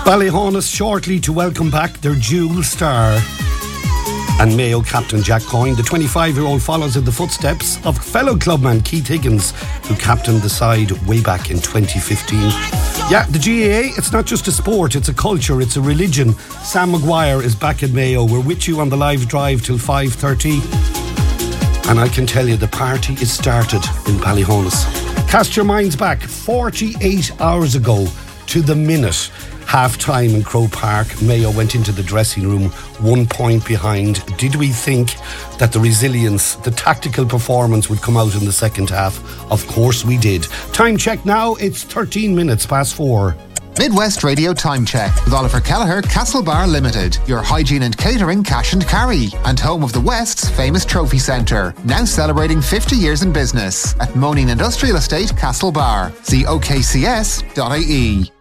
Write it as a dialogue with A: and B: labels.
A: Ballyhonus shortly to welcome back their dual star. And Mayo captain Jack Coyne, the 25-year-old, follows in the footsteps of fellow clubman Keith Higgins, who captained the side way back in 2015. Yeah, the GAA, it's not just a sport, it's a culture, it's a religion. Sam Maguire is back at Mayo. We're with you on the live drive till 5:30. And I can tell you, the party is started in Ballyhonus. Cast your minds back 48 hours ago to the minute. Half-time in Croke Park, Mayo went into the dressing room 1 point behind. Did we think that the resilience, the tactical performance would come out in the second half? Of course we did. Time check now, it's 13 minutes past 4.
B: Midwest Radio Time Check with Oliver Kelleher, Castlebar Limited, your hygiene and catering cash and carry, and home of the West's famous trophy centre, now celebrating 50 years in business at Moaning Industrial Estate, Castlebar. See okcs.ie.